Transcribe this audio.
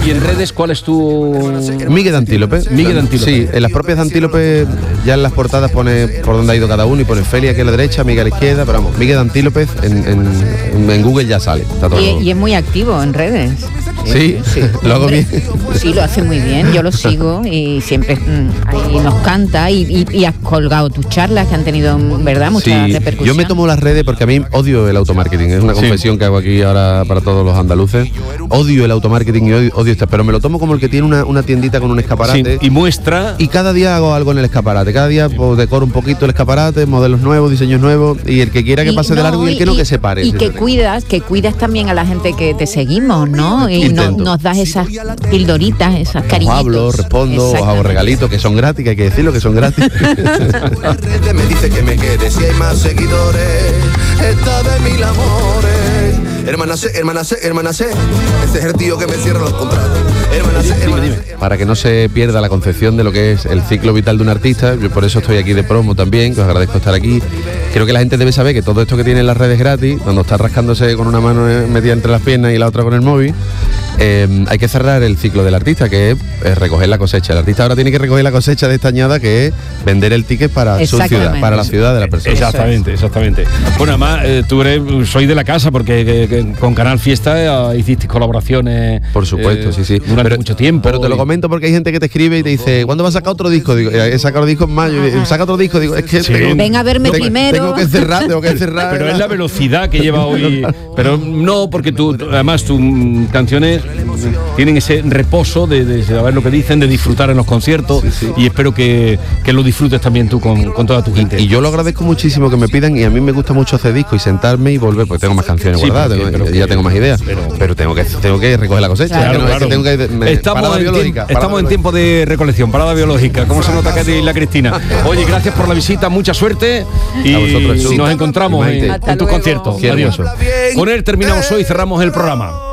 ¿Y en redes cuál es tu...? Miguel de Antílope. Miguel de Antílope. Sí, en las propias de Antílope, ya en las portadas pone por dónde ha ido cada uno y pone Feli aquí a la derecha, Miguel a la izquierda, pero vamos, Miguel de Antílope en Google ya sale. Está todo. Y es muy activo en redes. Sí, lo hago bien. Sí, lo hace muy bien, yo lo sigo y siempre ahí nos canta y has colgado tus charlas que han tenido, ¿verdad? Mucha repercusión. Yo me tomo las redes porque a mí odio el automarketing, es una confesión que hago aquí ahora para todos los andaluces. Odio el automarketing y odio esto, pero me lo tomo como el que tiene una tiendita con un escaparate. Sí, y muestra. Y cada día hago algo en el escaparate, cada día pues, decoro un poquito el escaparate, modelos nuevos, diseños nuevos, y el que quiera que pase de largo y el que no, que se pare. Y que cuidas también a la gente que te seguimos, ¿no? Y nos das esas pildoritas, esas cariñitos. Hablo, respondo, os hago regalitos que son gratis, que hay que decirlo que son gratis. Me dice que me quede si hay más seguidores. Esta de mil amores. Hermana C, ese es el tío que me cierra los contratos. Hermana C. Para que no se pierda la concepción de lo que es el ciclo vital de un artista, yo por eso estoy aquí de promo también, que os agradezco estar aquí. Creo que la gente debe saber que todo esto que tiene en las redes gratis, cuando está rascándose con una mano metida entre las piernas y la otra con el móvil, hay que cerrar el ciclo del artista, que es recoger la cosecha. El artista ahora tiene que recoger la cosecha de esta añada, que es vender el ticket para su ciudad, para la ciudad de la persona. Exactamente. Bueno, además, soy de la casa porque con Canal Fiesta hiciste colaboraciones. Por supuesto, sí. Durante mucho tiempo. Pero te lo comento porque hay gente que te escribe y te dice, ¿cuándo vas a sacar otro disco? Digo, he sacado el disco en mayo, saca otro disco. Digo, es que ven a verme primero. Tengo que cerrar. Pero es la velocidad que lleva hoy. Pero no, porque además tus canciones tienen ese reposo de saber lo que dicen, de disfrutar en los conciertos, y espero que lo disfrutes también tú con toda tu gente. Y yo lo agradezco muchísimo que me pidan, y a mí me gusta mucho hacer disco y sentarme y volver, porque tengo más canciones guardadas, ya tengo más ideas, pero tengo que recoger la cosecha. Estamos en tiempo de recolección, parada biológica. ¿Cómo se nota que es la Cristina? Oye, gracias por la visita, mucha suerte, y nos encontramos en tus conciertos. Adiós. Con él terminamos hoy, cerramos el programa.